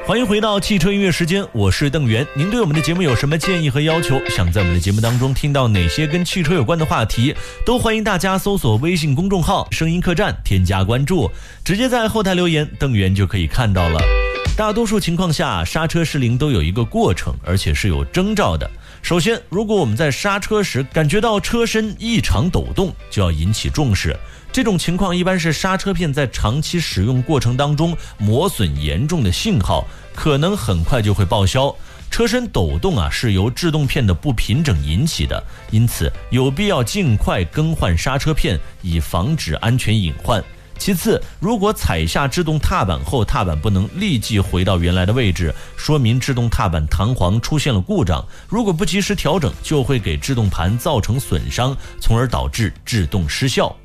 欢迎回到汽车音乐时间，我是邓源。您对我们的节目有什么建议和要求？想在我们的节目当中听到哪些跟汽车有关的话题？都欢迎大家搜索微信公众号声音客栈，添加关注，直接在后台留言，邓源就可以看到了。大多数情况下，刹车失灵都有一个过程，而且是有征兆的。首先，如果我们在刹车时感觉到车身异常抖动，就要引起重视。这种情况一般是刹车片在长期使用过程当中磨损严重的信号，可能很快就会报销。车身抖动是由制动片的不平整引起的，因此有必要尽快更换刹车片，以防止安全隐患。其次，如果踩下制动踏板后，踏板不能立即回到原来的位置，说明制动踏板弹簧出现了故障，如果不及时调整，就会给制动盘造成损伤，从而导致制动失效。